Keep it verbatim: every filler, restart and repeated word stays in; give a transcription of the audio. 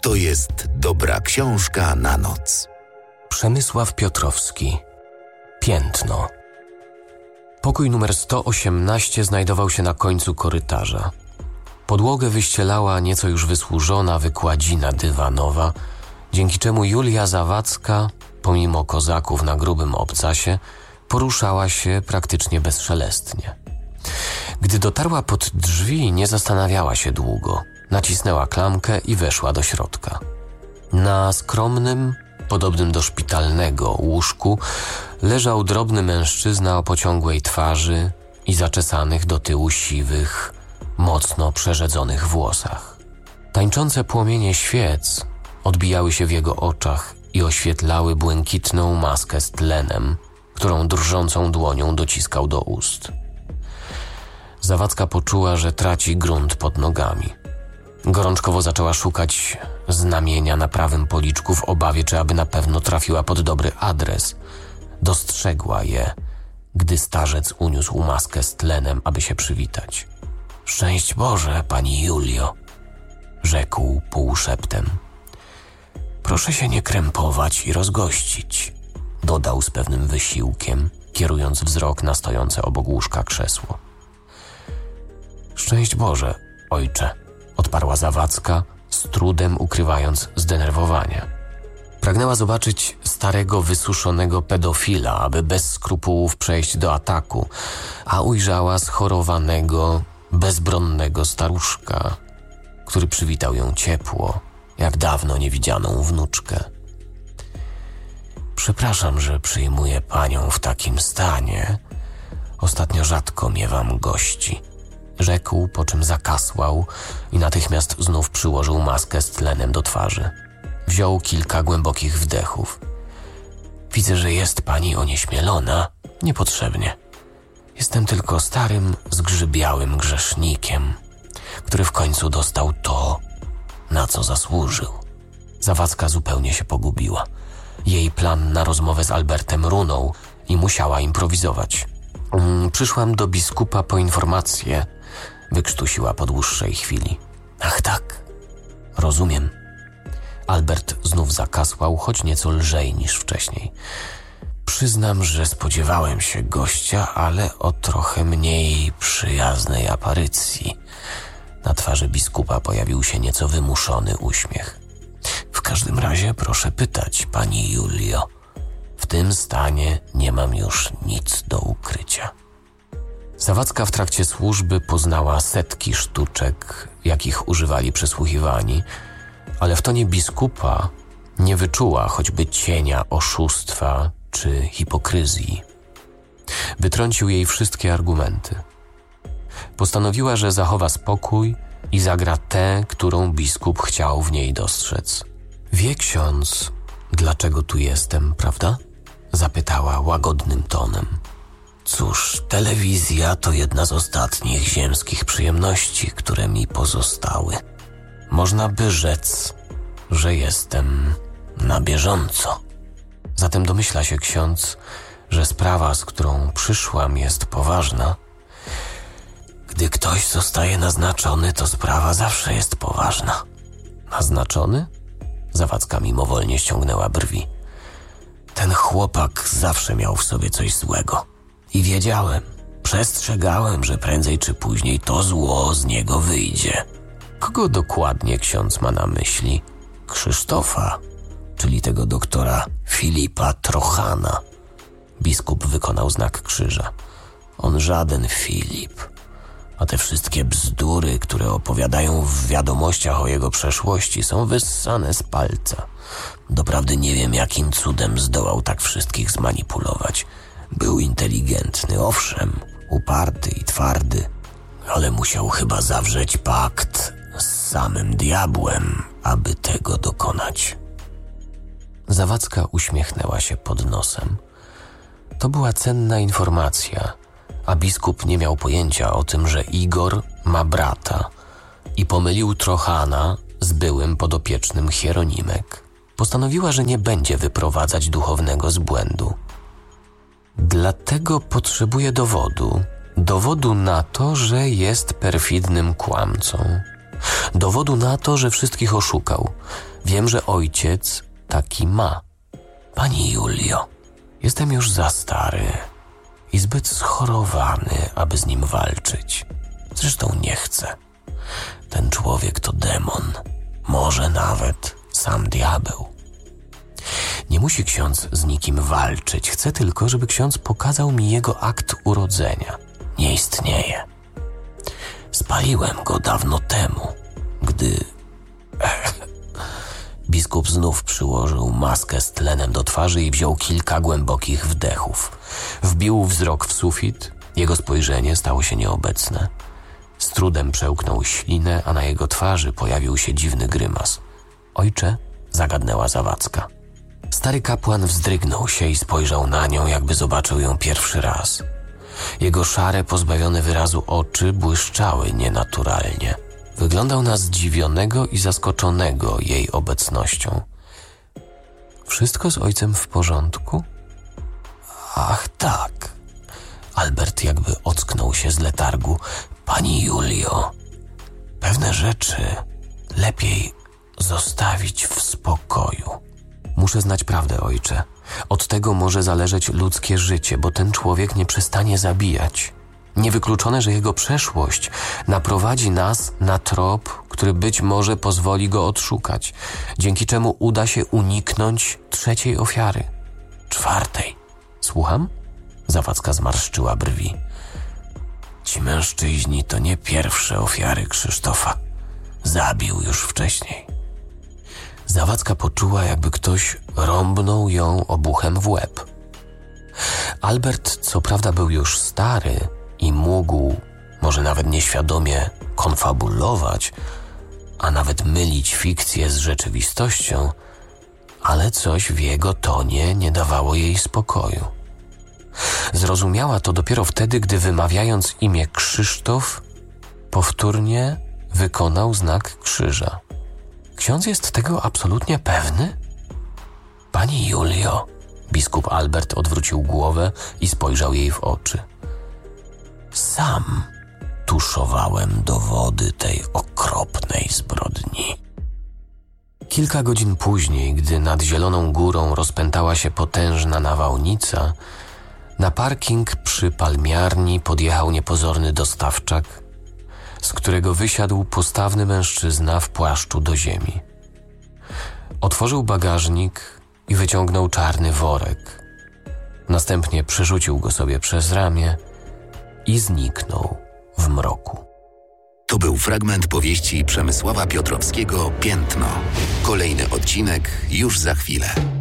To jest dobra książka na noc. Przemysław Piotrowski. Piętno. Pokój numer sto osiemnaście znajdował się na końcu korytarza. Podłogę wyścielała nieco już wysłużona wykładzina dywanowa, dzięki czemu Julia Zawadzka, pomimo kozaków na grubym obcasie, poruszała się praktycznie bezszelestnie. Gdy dotarła pod drzwi, nie zastanawiała się długo. Nacisnęła klamkę i weszła do środka. Na skromnym, podobnym do szpitalnego łóżku leżał drobny mężczyzna o pociągłej twarzy i zaczesanych do tyłu siwych, mocno przerzedzonych włosach. Tańczące płomienie świec odbijały się w jego oczach i oświetlały błękitną maskę z tlenem, którą drżącą dłonią dociskał do ust. Zawadzka poczuła, że traci grunt pod nogami. Gorączkowo zaczęła szukać znamienia na prawym policzku w obawie, czy aby na pewno trafiła pod dobry adres. Dostrzegła je, gdy starzec uniósł maskę z tlenem, aby się przywitać. Szczęść Boże, pani Julio, rzekł półszeptem. Proszę się nie krępować i rozgościć, dodał z pewnym wysiłkiem, kierując wzrok na stojące obok łóżka krzesło. Szczęść Boże, ojcze, odparła Zawadzka, z trudem ukrywając zdenerwowanie. Pragnęła zobaczyć starego, wysuszonego pedofila, aby bez skrupułów przejść do ataku, a ujrzała schorowanego, bezbronnego staruszka, który przywitał ją ciepło, jak dawno niewidzianą wnuczkę. Przepraszam, że przyjmuję panią w takim stanie. Ostatnio rzadko miewam gości, rzekł, po czym zakasłał i natychmiast znów przyłożył maskę z tlenem do twarzy. Wziął kilka głębokich wdechów. Widzę, że jest pani onieśmielona. Niepotrzebnie. Jestem tylko starym, zgrzybiałym grzesznikiem, który w końcu dostał to, na co zasłużył. Zawadzka zupełnie się pogubiła. Jej plan na rozmowę z Albertem runął i musiała improwizować. Um, przyszłam do biskupa po informację, wykrztusiła po dłuższej chwili. Ach tak, rozumiem. Albert znów zakasłał, choć nieco lżej niż wcześniej. Przyznam, że spodziewałem się gościa, ale o trochę mniej przyjaznej aparycji. Na twarzy biskupa pojawił się nieco wymuszony uśmiech. W każdym razie proszę pytać, pani Julio. W tym stanie nie mam już nic do ukrycia. Zawadzka w trakcie służby poznała setki sztuczek, jakich używali przesłuchiwani, ale w tonie biskupa nie wyczuła choćby cienia oszustwa czy hipokryzji. Wytrącił jej wszystkie argumenty. Postanowiła, że zachowa spokój i zagra tę, którą biskup chciał w niej dostrzec. Wie ksiądz, dlaczego tu jestem, prawda? Zapytała łagodnym tonem. Cóż, telewizja to jedna z ostatnich ziemskich przyjemności, które mi pozostały. Można by rzec, że jestem na bieżąco. Zatem domyśla się ksiądz, że sprawa, z którą przyszłam, jest poważna. Gdy ktoś zostaje naznaczony, to sprawa zawsze jest poważna. Naznaczony? Zawadzka mimowolnie ściągnęła brwi. Ten chłopak zawsze miał w sobie coś złego. I wiedziałem, przestrzegałem, że prędzej czy później to zło z niego wyjdzie. Kogo dokładnie ksiądz ma na myśli? Krzysztofa, czyli tego doktora Filipa Trochana. Biskup wykonał znak krzyża. On żaden Filip. A te wszystkie bzdury, które opowiadają w wiadomościach o jego przeszłości, są wyssane z palca. Doprawdy nie wiem, jakim cudem zdołał tak wszystkich zmanipulować. Był inteligentny, owszem, uparty i twardy, ale musiał chyba zawrzeć pakt z samym diabłem, aby tego dokonać. Zawadzka uśmiechnęła się pod nosem. To była cenna informacja, a biskup nie miał pojęcia o tym, że Igor ma brata i pomylił Trochana z byłym podopiecznym Hieronimek. Postanowiła, że nie będzie wyprowadzać duchownego z błędu. Dlatego potrzebuje dowodu. Dowodu na to, że jest perfidnym kłamcą. Dowodu na to, że wszystkich oszukał. Wiem, że ojciec taki ma. Pani Julio, jestem już za stary i zbyt schorowany, aby z nim walczyć. Zresztą nie chcę. Ten człowiek to demon, może nawet sam diabeł. Nie musi ksiądz z nikim walczyć. Chcę tylko, żeby ksiądz pokazał mi jego akt urodzenia. Nie istnieje. Spaliłem go dawno temu, gdy... Biskup znów przyłożył maskę z tlenem do twarzy i wziął kilka głębokich wdechów. Wbił wzrok w sufit, jego spojrzenie stało się nieobecne. Z trudem przełknął ślinę, a na jego twarzy pojawił się dziwny grymas. Ojcze, zagadnęła Zawadzka. Stary kapłan wzdrygnął się i spojrzał na nią, jakby zobaczył ją pierwszy raz. Jego szare, pozbawione wyrazu oczy błyszczały nienaturalnie. Wyglądał na zdziwionego i zaskoczonego jej obecnością. Wszystko z ojcem w porządku? Ach, tak. Albert jakby ocknął się z letargu. Pani Julio, pewne rzeczy lepiej zostawić w spokoju. Muszę znać prawdę, ojcze. Od tego może zależeć ludzkie życie, bo ten człowiek nie przestanie zabijać. Niewykluczone, że jego przeszłość naprowadzi nas na trop, który być może pozwoli go odszukać, dzięki czemu uda się uniknąć trzeciej ofiary. Czwartej. Słucham? Zawadzka zmarszczyła brwi. Ci mężczyźni to nie pierwsze ofiary Krzysztofa. Zabił już wcześniej. Zawadzka poczuła, jakby ktoś rąbnął ją obuchem w łeb. Albert co prawda był już stary i mógł, może nawet nieświadomie, konfabulować, a nawet mylić fikcję z rzeczywistością, ale coś w jego tonie nie dawało jej spokoju. Zrozumiała to dopiero wtedy, gdy wymawiając imię Krzysztof, powtórnie wykonał znak krzyża. Ksiądz jest tego absolutnie pewny? Pani Julio, biskup Albert odwrócił głowę i spojrzał jej w oczy. Sam tuszowałem dowody tej okropnej zbrodni. Kilka godzin później, gdy nad Zieloną Górą rozpętała się potężna nawałnica, na parking przy palmiarni podjechał niepozorny dostawczak, z którego wysiadł postawny mężczyzna w płaszczu do ziemi. Otworzył bagażnik i wyciągnął czarny worek. Następnie przerzucił go sobie przez ramię i zniknął w mroku. To był fragment powieści Przemysława Piotrowskiego Piętno. Kolejny odcinek już za chwilę.